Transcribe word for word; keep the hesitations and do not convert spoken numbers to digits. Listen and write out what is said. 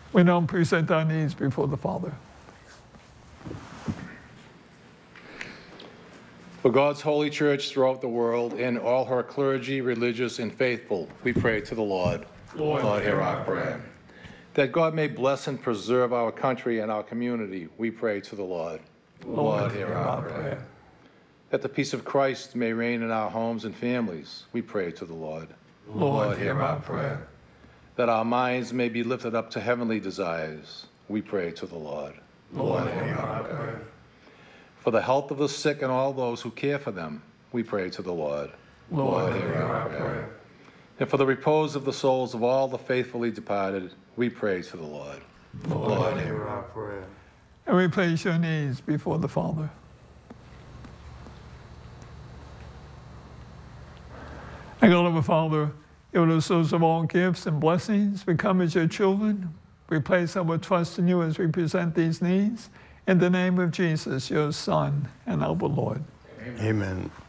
We now present our needs before the Father. For God's holy church throughout the world and all her clergy, religious, and faithful, we pray to the Lord. Lord, Lord, hear our prayer. That God may bless and preserve our country and our community, we pray to the Lord. Lord, hear our prayer. That the peace of Christ may reign in our homes and families, we pray to the Lord. Lord, hear our prayer. That our minds may be lifted up to heavenly desires, we pray to the Lord. Lord, hear our prayer. For the health of the sick and all those who care for them, we pray to the Lord. Lord, hear our prayer. And for the repose of the souls of all the faithfully departed, we pray to the Lord. Lord, hear our prayer. And we place your needs before the Father. And God of our Father, you are the source of all gifts and blessings. We come as your children. We place our trust in you as we present these needs. In the name of Jesus, your Son and our Lord. Amen.